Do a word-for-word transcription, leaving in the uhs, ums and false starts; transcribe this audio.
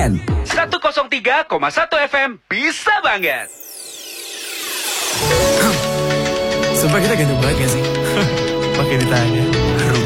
weekend. seratus tiga koma satu F M bisa banget. Sumpah kita ganteng banget gak sih? Pakai ditanya.